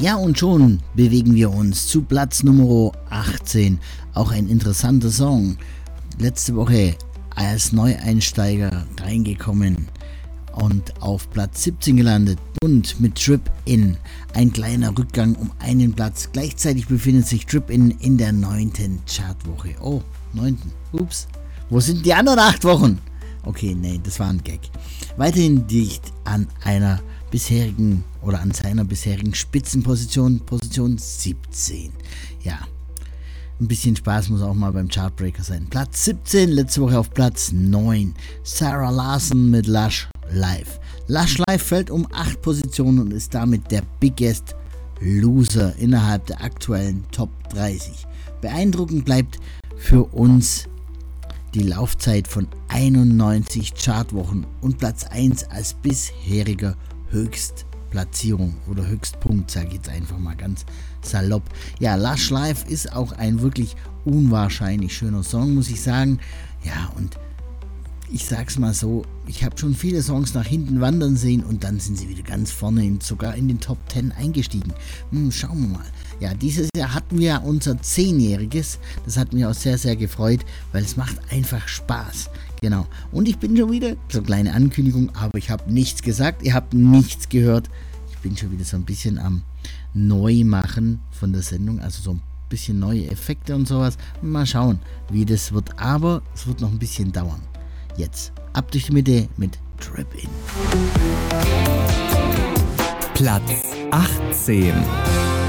Ja, und schon bewegen wir uns zu Platz Nummer 18. Auch ein interessanter Song. Letzte Woche als Neueinsteiger reingekommen und auf Platz 17 gelandet und mit Trip In ein kleiner Rückgang um einen Platz. Gleichzeitig befindet sich Trip in der 9. Chartwoche. Oh, 9. Ups. Wo sind die anderen 8 Wochen? Okay, nee, das war ein Gag. Weiterhin dicht an einer bisherigen oder an seiner bisherigen Spitzenposition, Position 17. Ja, ein bisschen Spaß muss auch mal beim Chartbreaker sein. Platz 17, letzte Woche auf Platz 9. Sarah Larson mit Lush Life. Lush Life fällt um 8 Positionen und ist damit der Biggest Loser innerhalb der aktuellen Top 30. Beeindruckend bleibt für uns die Laufzeit von 91 Chartwochen und Platz 1 als bisheriger Höchstplatzierung oder Höchstpunkt, sage ich jetzt einfach mal ganz salopp. Ja, Lush Life ist auch ein wirklich unwahrscheinlich schöner Song, muss ich sagen. Ja, und ich sag's mal so, ich habe schon viele Songs nach hinten wandern sehen und dann sind sie wieder ganz vorne, sogar in den Top 10 eingestiegen. Schauen wir mal. Ja, dieses Jahr hatten wir unser 10-jähriges. Das hat mich auch sehr, sehr gefreut, weil es macht einfach Spaß. Genau. Und ich bin schon wieder, so eine kleine Ankündigung, aber ich habe nichts gesagt, ihr habt nichts gehört. Ich bin schon wieder so ein bisschen am Neumachen von der Sendung, also so ein bisschen neue Effekte und sowas. Mal schauen, wie das wird, aber es wird noch ein bisschen dauern. Jetzt ab durch die Mitte mit Trip In. Platz 18.